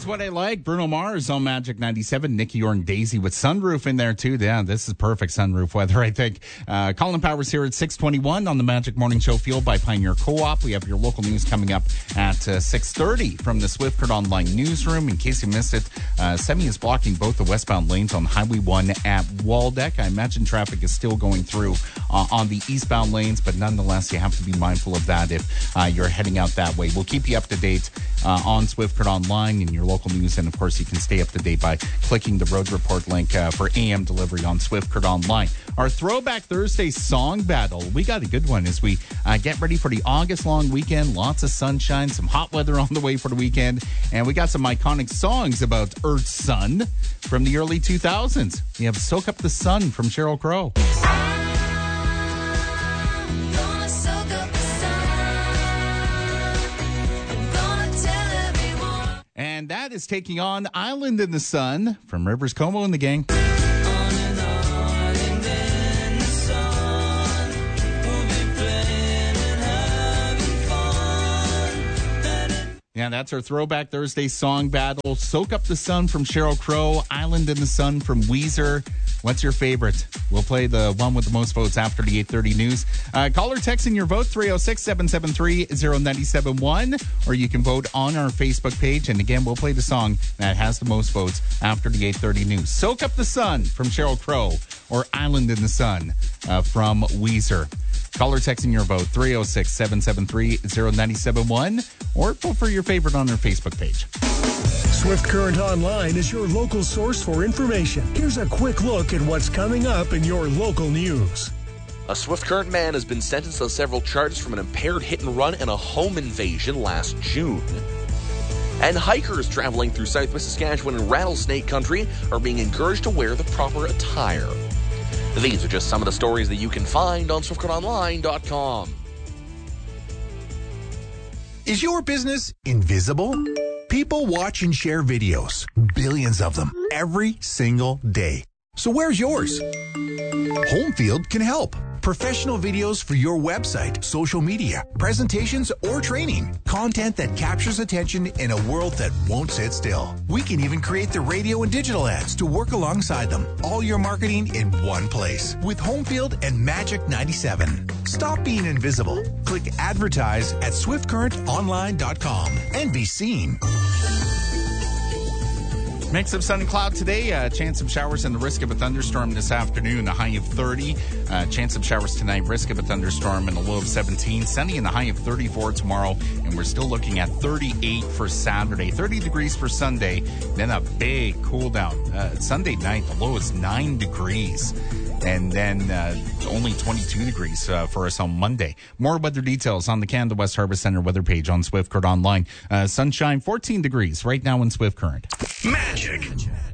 That's what I like. Bruno Mars on Magic 97. Nikki Yorn Daisy with sunroof in there too. Yeah, this is perfect sunroof weather, I think. Colin Powers here at 6:21 on the Magic Morning Show, fueled by Pioneer Co-op. We have your local news coming up at 6:30 from the Swift Current Online newsroom. In case you missed it, Semi is blocking both the westbound lanes on Highway 1 at Waldeck. I imagine traffic is still going through on the eastbound lanes, but nonetheless, you have to be mindful of that if you're heading out that way. We'll keep you up to date on Swift Current Online and your local news, and of course you can stay up to date by clicking the road report link for AM delivery on Swift Current Online. Our Throwback Thursday song battle, we got a good one as we get ready for the August long weekend. Lots of sunshine, some hot weather on the way for the weekend, and we got some iconic songs about Earth's sun from the early 2000s. We have Soak Up the Sun from Sheryl Crow. And that is taking on Island in the Sun from Rivers Cuomo and the gang. Yeah, that's our Throwback Thursday song battle. Soak Up the Sun from Sheryl Crow, Island in the Sun from Weezer. What's your favorite? We'll play the one with the most votes after the 8:30 news. Call or text in your vote, 306-773-0971, or you can vote on our Facebook page. And again, we'll play the song that has the most votes after the 8:30 news. Soak Up the Sun from Sheryl Crow, or Island in the Sun from Weezer. Call or text in your vote, 306-773-0971, or vote for your favorite on our Facebook page. Swift Current Online is your local source for information. Here's a quick look at what's coming up in your local news. A Swift Current man has been sentenced to several charges from an impaired hit and run and a home invasion last June. And hikers traveling through southwest Saskatchewan and rattlesnake country are being encouraged to wear the proper attire. These are just some of the stories that you can find on SwiftCurrentOnline.com. Is your business invisible? People watch and share videos, billions of them, every single day. So where's yours? Homefield can help. Professional videos for your website, social media, presentations, or training. Content that captures attention in a world that won't sit still. We can even create the radio and digital ads to work alongside them. All your marketing in one place with Homefield and Magic 97. Stop being invisible. Click advertise at SwiftCurrentOnline.com and be seen. Mix of sun and cloud today. Chance of showers and the risk of a thunderstorm this afternoon. A high of 30. Chance of showers tonight. Risk of a thunderstorm and a low of 17. Sunny and a high of 34 tomorrow. And we're still looking at 38 for Saturday. 30 degrees for Sunday. Then a big cool down. Sunday night, the low is 9 degrees. And then only 22 degrees for us on Monday. More weather details on the Canada West Harvest Center weather page on Swift Current Online. Sunshine, 14 degrees right now in Swift Current. Magic